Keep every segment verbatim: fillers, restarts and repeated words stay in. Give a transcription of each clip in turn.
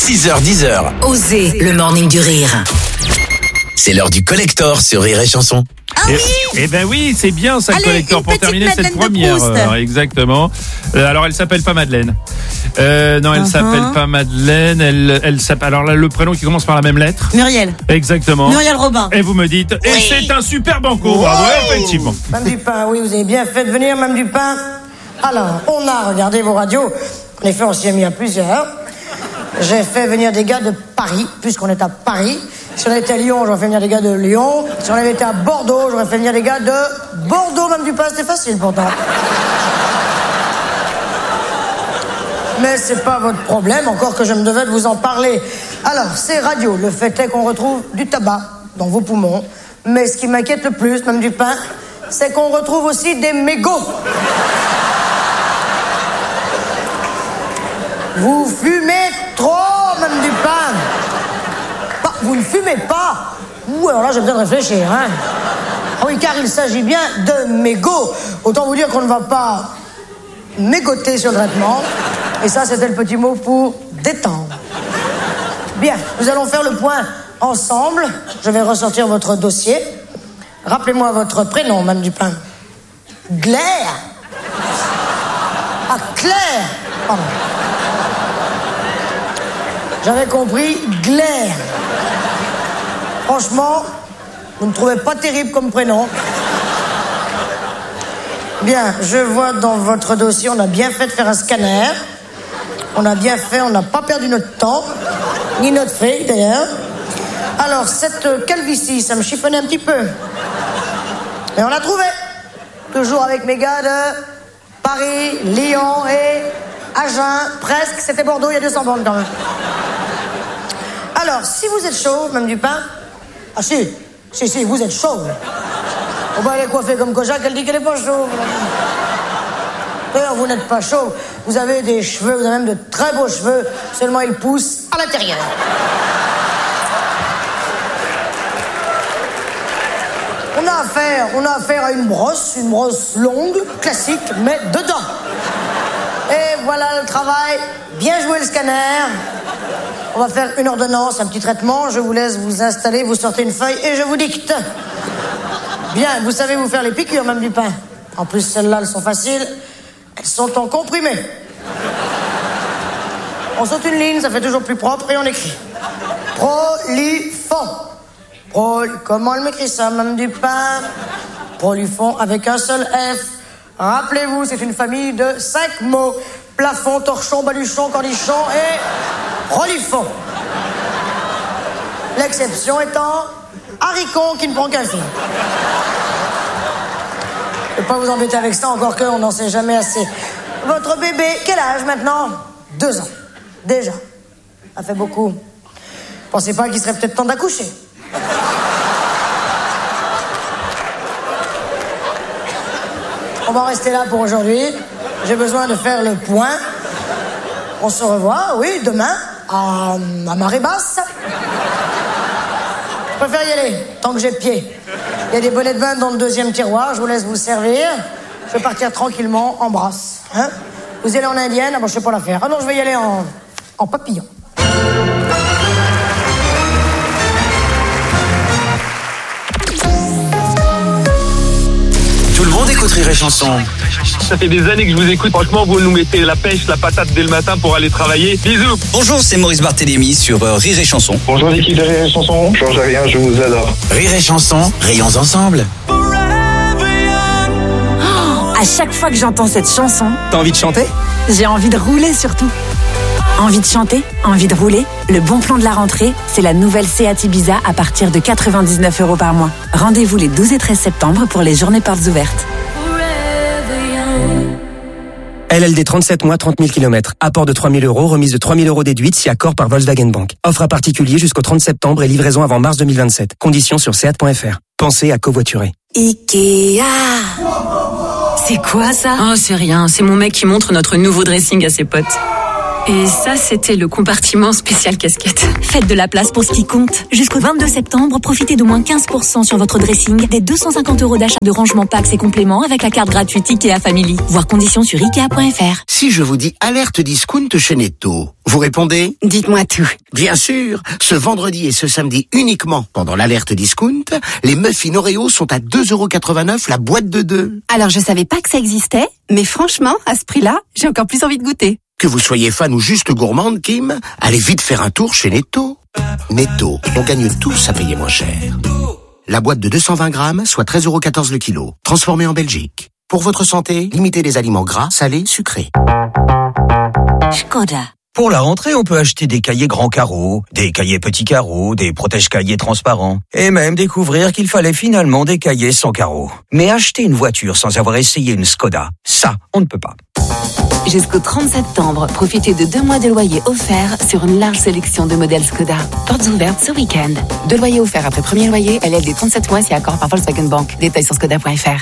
six heures dix. Osez le morning du rire. C'est l'heure du collector sur Rire et Chanson. Ah oui. Eh ben oui, c'est bien ça, le Allez, collector, une pour petite terminer cette Madeleine de première Proust. heure. Exactement. Euh, alors, elle s'appelle pas Madeleine. Euh, non, elle Uh-huh. s'appelle pas Madeleine. Elle, elle s'appelle. Alors là, le prénom qui commence par la même lettre. Muriel. Exactement. Muriel Robin. Et vous me dites, et Oui. c'est un super banco. Bravo, effectivement. Mme Dupin, oui, vous avez bien fait de venir, Mme Dupin. Alors, on a regardé vos radios. En effet, on s'y est mis à plusieurs. J'ai fait venir des gars de Paris, puisqu'on est à Paris. Si on était à Lyon, j'aurais fait venir des gars de Lyon. Si on avait été à Bordeaux, j'aurais fait venir des gars de Bordeaux. Mme Dupin, c'était facile pourtant. Mais c'est pas votre problème, encore que je me devais de vous en parler. Alors, ces radios, le fait est qu'on retrouve du tabac dans vos poumons. Mais ce qui m'inquiète le plus, Mme Dupin, c'est qu'on retrouve aussi des mégots. Vous fumez trop, Mme Dupin. Bah, vous ne fumez pas. Ouh, alors là, j'ai besoin de réfléchir, hein. Ah oui, car il s'agit bien de mégots. Autant vous dire qu'on ne va pas mégoter sur le traitement. Et ça, c'était le petit mot pour détendre. Bien, nous allons faire le point ensemble. Je vais ressortir votre dossier. Rappelez-moi votre prénom, Mme Dupin. Claire. Ah, Claire. Pardon. J'avais compris Glaire. Franchement, vous ne trouvez pas terrible comme prénom. Bien, je vois dans votre dossier, on a bien fait de faire un scanner. On a bien fait, on n'a pas perdu notre temps, ni notre fric d'ailleurs. Alors, cette calvitie, ça me chiffonnait un petit peu. Mais on l'a trouvé. Toujours avec mes gars de Paris, Lyon et Agen. Presque, c'était Bordeaux, il y a deux cents bornes quand même. Alors, si vous êtes chauve, Mme Dupin... Ah si, si, si, vous êtes chauve. On va aller coiffer comme Kojak, elle dit qu'elle n'est pas chauve. D'ailleurs, vous n'êtes pas chauve. Vous avez des cheveux, vous avez même de très beaux cheveux, seulement ils poussent à l'intérieur. On a affaire, on a affaire à une brosse, une brosse longue, classique, mais dedans. Et voilà le travail. Bien joué le scanner. On va faire une ordonnance, un petit traitement. Je vous laisse vous installer, vous sortez une feuille et je vous dicte. Bien, vous savez vous faire les piqûres, Mme Dupin. En plus, celles-là, elles sont faciles. Elles sont en comprimé. On saute une ligne, ça fait toujours plus propre et on écrit. Prolifon. Pro... Comment elle m'écrit ça, Mme Dupin? Prolifon avec un seul F. Rappelez-vous, c'est une famille de cinq mots. Plafond, torchon, baluchon, cornichon et prolifon. L'exception étant haricot qui ne prend qu'un fil. Je ne vais pas vous embêter avec ça, encore qu'on n'en sait jamais assez. Votre bébé, quel âge maintenant? Deux ans. Déjà. Ça fait beaucoup. Pensez pas qu'il serait peut-être temps d'accoucher? On va rester là pour aujourd'hui. J'ai besoin de faire le point. On se revoit, oui, demain, à, à marée basse. Je préfère y aller, tant que j'ai pied. Il y a des bonnets de bain dans le deuxième tiroir, je vous laisse vous servir. Je vais partir tranquillement en brasse. Hein? Vous y allez en indienne? Ah bon, je sais pas la faire. Ah non, je vais y aller en, en papillon. Tout le monde écoute Rire et Chanson. Ça fait des années que je vous écoute. Franchement, vous nous mettez la pêche, la patate dès le matin pour aller travailler. Bisous. Bonjour, c'est Maurice Barthélémy sur euh, Rire et Chanson. Bonjour l'équipe de Rire et Chanson, change rien, je vous adore. Rire et Chanson, rayons ensemble. À chaque fois que j'entends cette chanson, T'as envie de chanter? j'ai envie de rouler surtout. Envie de chanter, envie de rouler. Le bon plan de la rentrée, c'est la nouvelle Seat Ibiza à partir de quatre-vingt-dix-neuf euros par mois. Rendez-vous les douze et treize septembre pour les journées portes ouvertes. L L D trente-sept mois, trente mille kilomètres. Apport de trois mille euros, remise de trois mille euros déduite si accord par Volkswagen Bank. Offre à particulier jusqu'au trente septembre et livraison avant mars deux mille vingt-sept. Conditions sur seat point f r. Pensez à covoiturer. Ikea. C'est quoi ça? Oh, c'est rien. C'est mon mec qui montre notre nouveau dressing à ses potes. Et ça, c'était le compartiment spécial casquette. Faites de la place pour ce qui compte. Jusqu'au vingt-deux septembre, profitez d'au moins quinze pour cent sur votre dressing des deux cent cinquante euros d'achat de rangement packs et compléments avec la carte gratuite Ikea Family. Voir conditions sur ikea point f r. Si je vous dis alerte discount chez Netto, vous répondez ? Dites-moi tout. Bien sûr, ce vendredi et ce samedi uniquement pendant l'alerte discount, les muffins Oreo sont à deux euros quatre-vingt-neuf la boîte de deux. Alors, je savais pas que ça existait, mais franchement, à ce prix-là, j'ai encore plus envie de goûter. Que vous soyez fan ou juste gourmande, Kim, allez vite faire un tour chez Netto. Netto, on gagne tous à payer moins cher. La boîte de deux cent vingt grammes, soit treize euros quatorze le kilo, transformée en Belgique. Pour votre santé, limitez les aliments gras, salés, sucrés. Skoda. Pour la rentrée, on peut acheter des cahiers grands carreaux, des cahiers petits carreaux, des protège-cahiers transparents, et même découvrir qu'il fallait finalement des cahiers sans carreaux. Mais acheter une voiture sans avoir essayé une Skoda, ça, on ne peut pas. Jusqu'au trente septembre, profitez de deux mois de loyer offerts sur une large sélection de modèles Skoda. Portes ouvertes ce week-end. Deux loyers offerts après premier loyer, L L D trente-sept mois si accord par Volkswagen Bank. Détails sur skoda point f r.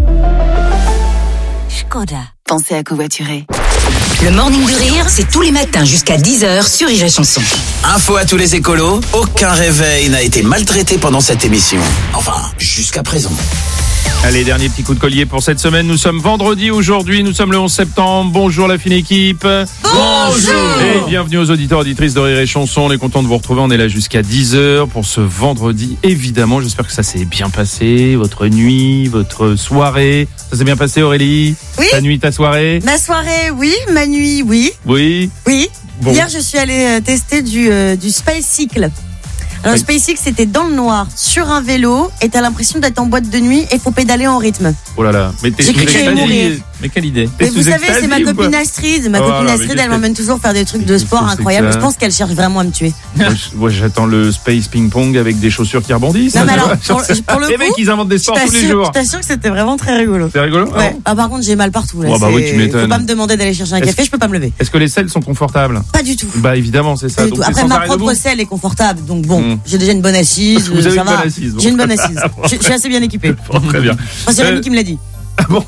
Skoda. Pensez à covoiturer. Le Morning du Rire, c'est tous les matins jusqu'à dix heures sur Rire et Chanson. Info à tous les écolos, aucun réveil n'a été maltraité pendant cette émission. Enfin, jusqu'à présent. Allez, dernier petit coup de collier pour cette semaine. Nous sommes vendredi aujourd'hui, nous sommes le onze septembre. Bonjour la fine équipe. Bonjour. Et bienvenue aux auditeurs auditrices de Rire et Chanson. On est content de vous retrouver, on est là jusqu'à dix heures pour ce vendredi. Évidemment, j'espère que ça s'est bien passé, votre nuit, votre soirée. Ça s'est bien passé Aurélie? Oui. Ta nuit, ta soirée? Ma soirée, oui. Ma nuit, oui. Oui. Oui. Bon. Hier, je suis allée euh, tester du, euh, du Spacecycle. Alors, Oui. SpaceX, c'était dans le noir, sur un vélo, et t'as l'impression d'être en boîte de nuit et faut pédaler en rythme. Oh là là. Mais t'es J'ai sous cru que j'allais extasie. mourir. Mais quelle idée? Mais T'es vous sous savez, c'est ma extasie ou quoi? copine Astrid. Ma Oh copine là, mais Astrid, qu'est-ce elle que- m'emmène toujours faire des trucs de Qu'est-ce sport que c'est que incroyables. ça Je pense qu'elle cherche vraiment à me tuer. Moi, je- moi, j'attends le space ping-pong avec des chaussures qui rebondissent. Non, mais Tu alors, vois, pour, genre, pour le les coup, mecs, ils inventent des je sports tous les t'assure- jours. je t'assure que c'était vraiment très rigolo. C'est rigolo? Ah Ouais. bon Ah, par contre, j'ai mal partout. Là. Oh, bah oui, tu C'est- m'étonnes. Faut pas me demander d'aller chercher un Est-ce- café, je peux pas me lever. Est-ce que les selles sont confortables? Pas du tout. Bah évidemment, c'est ça. Pas du Donc, tout. c'est Après, sans ma arrêt propre debout. selle est confortable, donc bon, Mm. j'ai déjà une bonne assise. Vous avez ça une va. bonne assise, bon. J'ai une bonne assise. je, je suis assez bien équipé. Bon, très bien. Enfin, c'est Rémi Euh, qui me l'a dit. Ah bon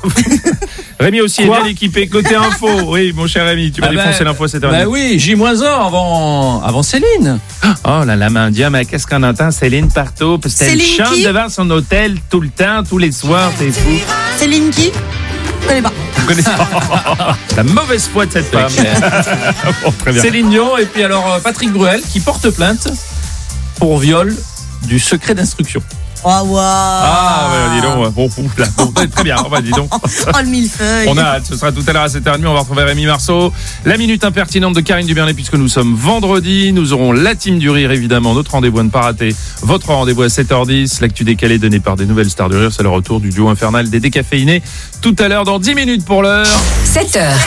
Rémi aussi Quoi est bien équipé. Côté info, oui, mon cher Rémi, tu vas Ah défoncer bah, l'info à cette heure. Bah oui, J moins un avant, avant Céline. Oh là là, mon Dieu, mais qu'est-ce qu'on entend Céline partout? Parce qu'elle Céline chante qui devant son hôtel tout le temps, tous les soirs, c'est fou. Céline qui Je connais pas. Vous connaissez la mauvaise foi de cette femme. Bon, très bien. Céline Dion et puis alors euh, Patrick Bruel qui porte plainte pour viol du secret d'instruction. Oh, wow. Ah, ouais, dis donc. ouais. Bon, ouf, là, bon, très bien. On va, dis donc. Oh, le millefeuille. On a hâte, ce sera tout à l'heure à sept heures trente. On va retrouver Rémi Marceau. La minute impertinente de Karine Dubernet, puisque nous sommes vendredi. Nous aurons la team du rire, évidemment. Notre rendez-vous à ne pas rater. Votre rendez-vous à sept heures dix. L'actu décalée donnée par des nouvelles stars du rire. C'est le retour du duo infernal des décaféinés. Tout à l'heure, dans dix minutes pour l'heure. sept heures.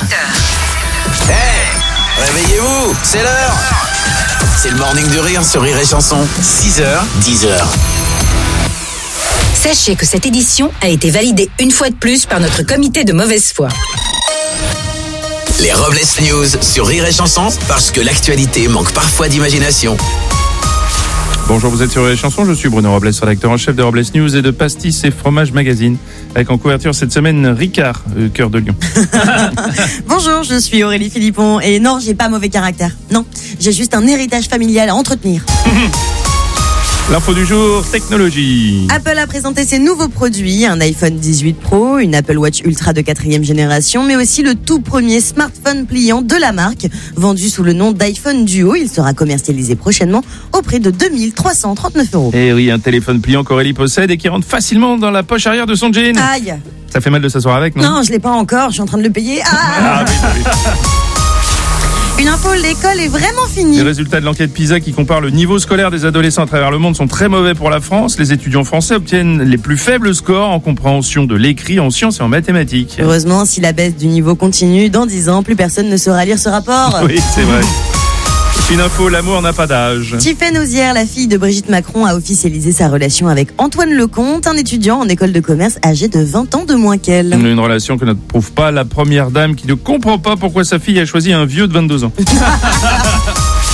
Hey, réveillez-vous, c'est l'heure. C'est le morning du rire sur Rire et Chanson. six heures, dix heures. Sachez que cette édition a été validée une fois de plus par notre comité de mauvaise foi. Les Robles News sur Rire et Chanson, parce que l'actualité manque parfois d'imagination. Bonjour, vous êtes sur les chansons. Je suis Bruno Robles, rédacteur en chef de Robles News et de Pastis et Fromage Magazine. Avec en couverture cette semaine Ricard, euh, cœur de lion. Bonjour, je suis Aurélie Philippon et non, j'ai pas mauvais caractère. Non, j'ai juste un héritage familial à entretenir. L'info du jour, technologie. Apple a présenté ses nouveaux produits, un iPhone dix-huit Pro, une Apple Watch Ultra de quatrième génération, mais aussi le tout premier smartphone pliant de la marque, vendu sous le nom d'iPhone Duo. Il sera commercialisé prochainement au prix de deux mille trois cent trente-neuf euros. Et oui, un téléphone pliant qu'Aurélie possède et qui rentre facilement dans la poche arrière de son jean. Aïe. Ça fait mal de s'asseoir avec, non? Non, je l'ai pas encore, je suis en train de le payer. Ah, Ah oui, oui, oui. Une info, l'école est vraiment finie. Les résultats de l'enquête PISA qui compare le niveau scolaire des adolescents à travers le monde sont très mauvais pour la France. Les étudiants français obtiennent les plus faibles scores en compréhension de l'écrit, en sciences et en mathématiques. Heureusement, si la baisse du niveau continue, dans dix ans, plus personne ne saura lire ce rapport. Oui, c'est vrai. Une info, l'amour n'a pas d'âge. Tiffaine Ozière, la fille de Brigitte Macron, a officialisé sa relation avec Antoine Lecomte, un étudiant en école de commerce âgé de vingt ans de moins qu'elle. Une relation que ne prouve pas la première dame qui ne comprend pas pourquoi sa fille a choisi un vieux de vingt-deux ans.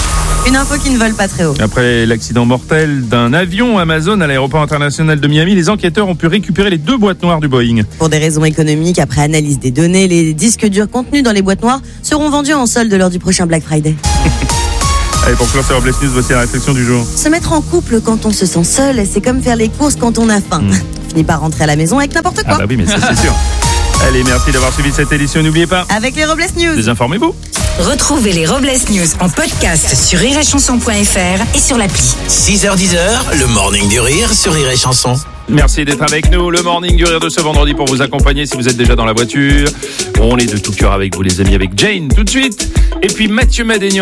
Une info qui ne vole pas très haut. Après l'accident mortel d'un avion Amazon à l'aéroport international de Miami, les enquêteurs ont pu récupérer les deux boîtes noires du Boeing. Pour des raisons économiques, après analyse des données, les disques durs contenus dans les boîtes noires seront vendus en solde lors du prochain Black Friday. Allez, pour clore ces Robles News, voici la réflexion du jour. Se mettre en couple quand on se sent seul, c'est comme faire les courses quand on a faim. Mmh. On finit par rentrer à la maison avec n'importe quoi. Ah bah oui, mais ça c'est sûr. Allez, merci d'avoir suivi cette édition. N'oubliez pas, avec les Robles News, désinformez-vous. Retrouvez les Robles News en podcast sur rire et chanson point f r et sur l'appli. six heures dix, le morning du rire sur Rire et Chanson. Merci d'être avec nous. Le morning du rire de ce vendredi pour vous accompagner si vous êtes déjà dans la voiture. On est de tout cœur avec vous les amis, avec Jane tout de suite. Et puis Mathieu Madénian.